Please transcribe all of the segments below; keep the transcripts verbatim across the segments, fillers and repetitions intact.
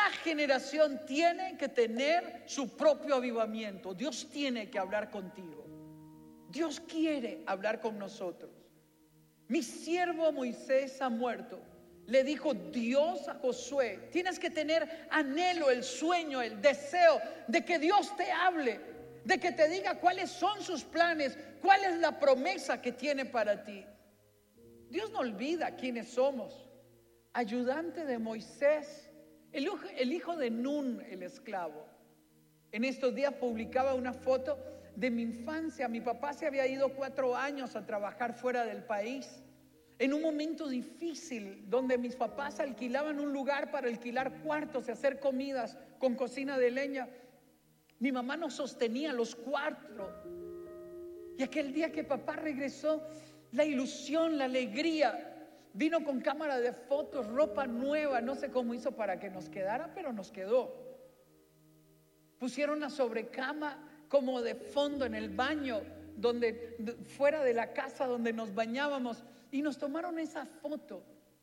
Cada generación tiene que tener su propio avivamiento. Dios tiene que hablar contigo. Dios quiere hablar con nosotros. Mi siervo Moisés ha muerto. Le dijo Dios a Josué: tienes que tener anhelo, el sueño, el deseo de que Dios te hable, de que te diga cuáles son sus planes, cuál es la promesa que tiene para ti. Dios no olvida quiénes somos. Ayudante de Moisés, el hijo, el hijo de Nun, el esclavo. En estos días publicaba una foto de mi infancia. Mi papá se había ido cuatro años a trabajar fuera del país, en un momento difícil donde mis papás alquilaban un lugar para alquilar cuartos y hacer comidas con cocina de leña. Mi mamá nos sostenía los cuatro. Y aquel día que papá regresó, la ilusión, la alegría, vino con cámara de fotos, ropa nueva. No sé cómo hizo para que nos quedara, pero nos quedó. Pusieron la sobrecama como de fondo en el baño, donde, fuera de la casa donde nos bañábamos, y nos tomaron esa foto.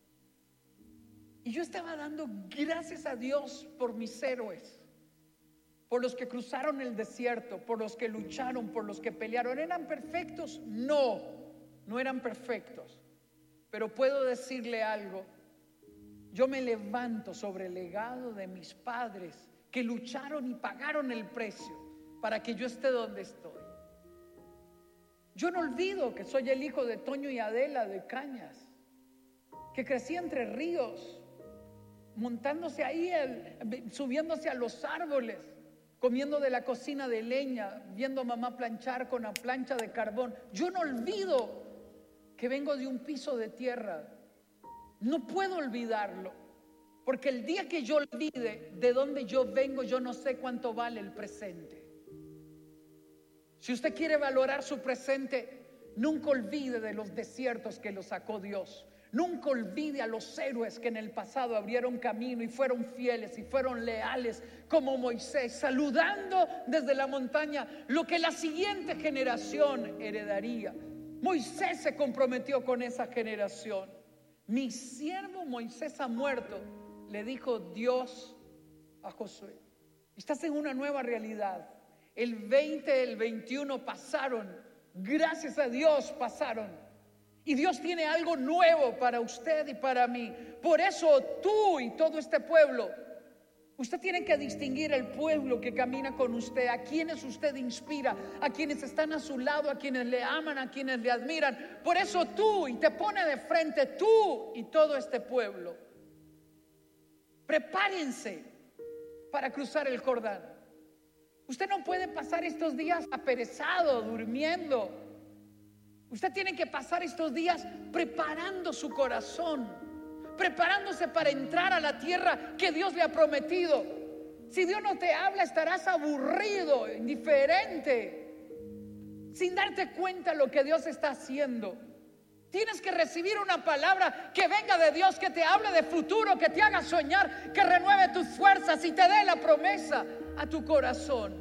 Y yo estaba dando gracias a Dios por mis héroes, por los que cruzaron el desierto, por los que lucharon, por los que pelearon. ¿Eran perfectos? No, no eran perfectos. Pero puedo decirle algo: yo me levanto sobre el legado de mis padres que lucharon y pagaron el precio para que yo esté donde estoy. Yo no olvido que soy el hijo de Toño y Adela de Cañas, que crecí entre ríos, montándose ahí, el, subiéndose a los árboles, comiendo de la cocina de leña, viendo a mamá planchar con la plancha de carbón. Yo no olvido que vengo de un piso de tierra. No puedo olvidarlo, porque el día que yo olvide de dónde yo vengo, yo no sé cuánto vale el presente. Si usted quiere valorar su presente, nunca olvide de los desiertos que lo sacó Dios. Nunca olvide a los héroes que en el pasado abrieron camino y fueron fieles y fueron leales, como Moisés, saludando desde la montaña lo que la siguiente generación heredaría. Moisés se comprometió con esa generación. Mi siervo Moisés ha muerto, le dijo Dios a Josué. Estás en una nueva realidad. El veinte, el veintiuno pasaron, gracias a Dios pasaron, y Dios tiene algo nuevo para usted y para mí. Por eso tú y todo este pueblo, usted tiene que distinguir el pueblo que camina con usted, a quienes usted inspira, a quienes están a su lado, a quienes le aman, a quienes le admiran. Por eso tú, y te pone de frente tú y todo este pueblo. Prepárense para cruzar el Jordán. Usted no puede pasar estos días aperezado, durmiendo. Usted tiene que pasar estos días preparando su corazón, preparándose para entrar a la tierra que Dios le ha prometido. Si Dios no te habla, estarás aburrido, indiferente, sin darte cuenta de lo que Dios está haciendo. Tienes que recibir una palabra que venga de Dios, que te hable de futuro, que te haga soñar, que renueve tus fuerzas y te dé la promesa a tu corazón.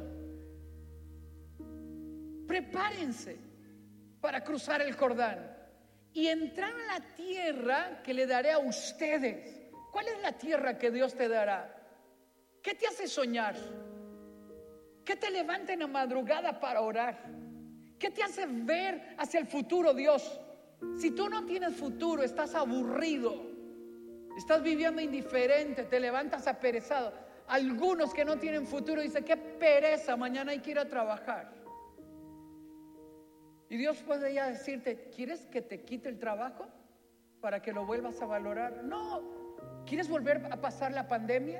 Prepárense para cruzar el Jordán y entrar a la tierra que le daré a ustedes. ¿Cuál es la tierra que Dios te dará? ¿Qué te hace soñar? ¿Qué te levanta en la madrugada para orar? ¿Qué te hace ver hacia el futuro, Dios? Si tú no tienes futuro, estás aburrido, estás viviendo indiferente, te levantas aperezado. Algunos que no tienen futuro dicen: qué pereza, mañana hay que ir a trabajar. Y Dios puede ya decirte: ¿quieres que te quite el trabajo para que lo vuelvas a valorar? No. ¿Quieres volver a pasar la pandemia?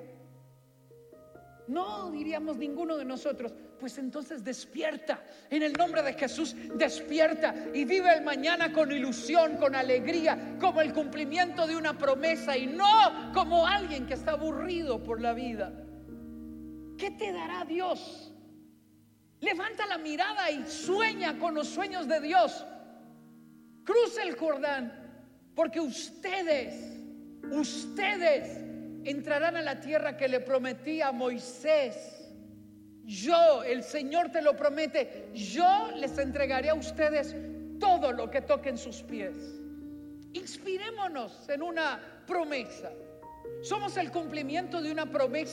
No, diríamos ninguno de nosotros. Pues entonces despierta, en el nombre de Jesús, despierta y vive el mañana con ilusión, con alegría, como el cumplimiento de una promesa, y no como alguien que está aburrido por la vida. ¿Qué te dará Dios? Levanta la mirada y sueña con los sueños de Dios. Cruza el Jordán, porque ustedes, ustedes entrarán a la tierra que le prometí a Moisés. Yo, el Señor te lo promete, yo les entregaré a ustedes todo lo que toquen sus pies. Inspirémonos en una promesa. Somos el cumplimiento de una promesa.